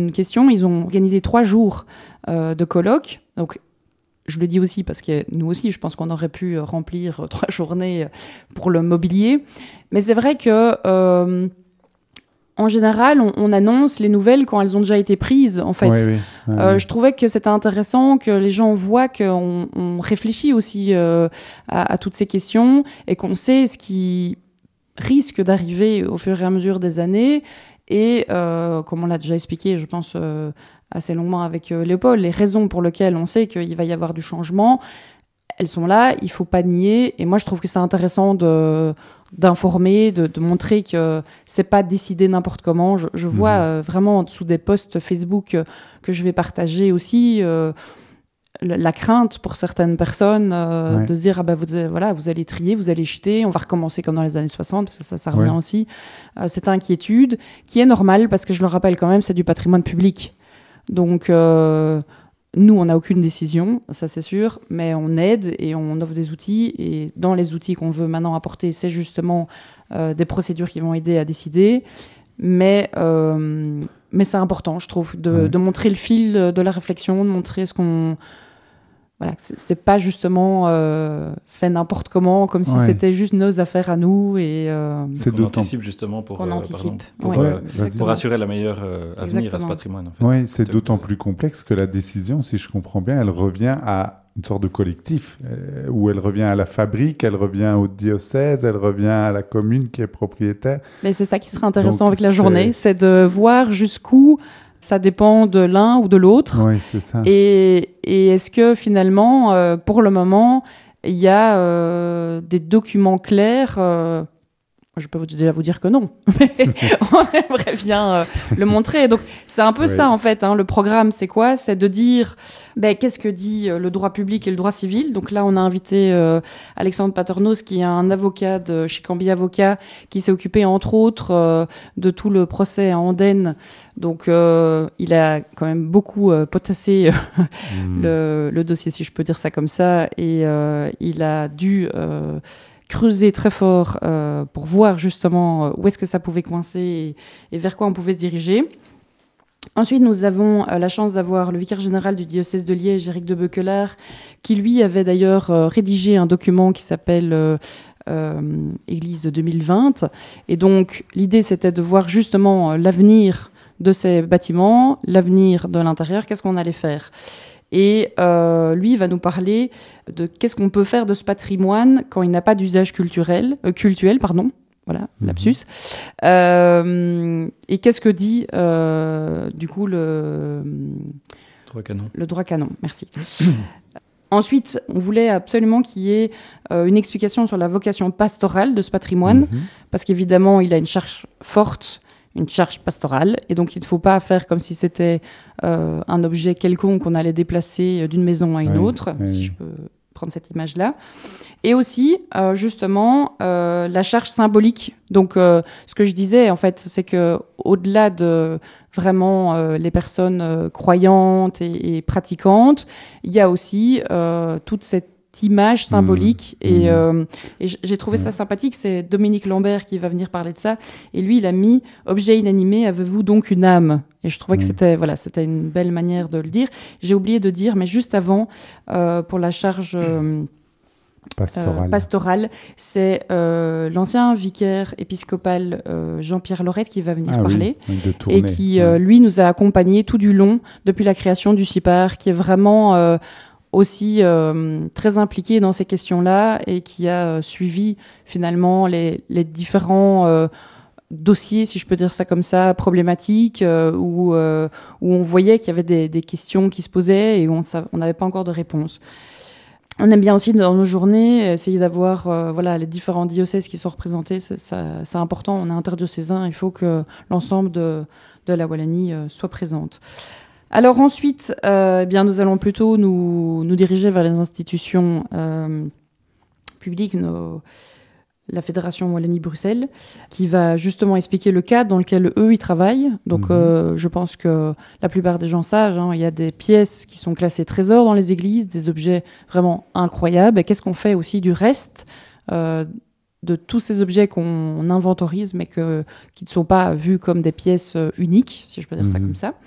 une question. Ils ont organisé 3 jours de colloques. Donc, je le dis aussi parce que nous aussi, je pense qu'on aurait pu remplir 3 journées pour le mobilier. Mais c'est vrai que... en général, on annonce les nouvelles quand elles ont déjà été prises, en fait. Oui. Je trouvais que c'était intéressant que les gens voient qu'on réfléchit aussi à toutes ces questions et qu'on sait ce qui risque d'arriver au fur et à mesure des années. Et comme on l'a déjà expliqué, je pense, assez longuement avec Léopold, les raisons pour lesquelles on sait qu'il va y avoir du changement, elles sont là, il ne faut pas nier. Et moi, je trouve que c'est intéressant d'informer, de montrer que c'est pas décidé n'importe comment. Je vois vraiment en dessous des posts Facebook que je vais partager aussi la crainte pour certaines personnes de se dire vous allez trier, vous allez jeter, on va recommencer comme dans les années 60, parce que ça revient aussi. Cette inquiétude qui est normale parce que je le rappelle quand même, c'est du patrimoine public. Donc nous, on n'a aucune décision, ça c'est sûr, mais on aide et on offre des outils. Et dans les outils qu'on veut maintenant apporter, c'est justement des procédures qui vont aider à décider. Mais c'est important, je trouve, de montrer le fil de la réflexion, de montrer ce qu'on... Voilà, c'est pas justement fait n'importe comment, comme si c'était juste nos affaires à nous. Et, c'est qu'on anticipe justement pour assurer la meilleure avenir à ce patrimoine. En fait. Oui, c'est d'autant plus complexe que la décision, si je comprends bien, elle revient à une sorte de collectif, où elle revient à la fabrique, elle revient au diocèse, elle revient à la commune qui est propriétaire. Mais c'est ça qui serait intéressant avec la journée, c'est de voir jusqu'où ça dépend de l'un ou de l'autre. Oui, c'est ça. Et est-ce que finalement, pour le moment, il y a des documents clairs je peux déjà vous dire que non, mais on aimerait bien le montrer. Donc, c'est un peu ça, en fait. Le programme, c'est quoi ? C'est de dire qu'est-ce que dit le droit public et le droit civil. Donc là, on a invité Alexandre Paternos, qui est un avocat de chez Cambi Avocat, qui s'est occupé, entre autres, de tout le procès à Andenne. Donc, il a quand même beaucoup potassé le dossier, si je peux dire ça comme ça. Et il a dû... creuser très fort pour voir justement où est-ce que ça pouvait coincer et vers quoi on pouvait se diriger. Ensuite, nous avons la chance d'avoir le vicaire général du diocèse de Liège, Éric de Beuquelaar, qui lui avait d'ailleurs rédigé un document qui s'appelle Église de 2020. Et donc, l'idée, c'était de voir justement l'avenir de ces bâtiments, l'avenir de l'intérieur, qu'est-ce qu'on allait faire. Et lui, il va nous parler de qu'est-ce qu'on peut faire de ce patrimoine quand il n'a pas d'usage cultuel, voilà, lapsus. Et qu'est-ce que dit, du coup, le droit canon, merci. Ensuite, on voulait absolument qu'il y ait une explication sur la vocation pastorale de ce patrimoine, parce qu'évidemment, il a une charge forte, une charge pastorale, et donc il ne faut pas faire comme si c'était un objet quelconque qu'on allait déplacer d'une maison à une autre, si je peux prendre cette image-là. Et aussi, justement, la charge symbolique. Donc, ce que je disais, en fait, c'est qu'au-delà de vraiment les personnes croyantes et pratiquantes, il y a aussi toute cette image symbolique et j'ai trouvé ça sympathique. C'est Dominique Lambert qui va venir parler de ça et lui il a mis objet inanimé, avez-vous donc une âme? Et je trouvais que c'était une belle manière de le dire. J'ai oublié de dire, mais juste avant, pour la charge pastorale, c'est l'ancien vicaire épiscopal Jean-Pierre Lorette qui va venir parler et qui lui nous a accompagnés tout du long depuis la création du CIPAR, qui est vraiment aussi très impliqué dans ces questions-là et qui a suivi finalement les différents dossiers, si je peux dire ça comme ça, problématiques, où on voyait qu'il y avait des questions qui se posaient et où on n'avait pas encore de réponse. On aime bien aussi dans nos journées essayer d'avoir les différents diocèses qui sont représentés, c'est important, on est interdiocésain, il faut que l'ensemble de la Wallonie soit présente. Alors ensuite, nous allons plutôt nous diriger vers les institutions publiques, la Fédération Wallonie-Bruxelles, qui va justement expliquer le cadre dans lequel eux, ils travaillent. Donc je pense que la plupart des gens savent, il y a des pièces qui sont classées trésors dans les églises, des objets vraiment incroyables. Et qu'est-ce qu'on fait aussi du reste de tous ces objets qu'on inventorise, mais qui ne sont pas vus comme des pièces uniques, si je peux dire ça comme ça.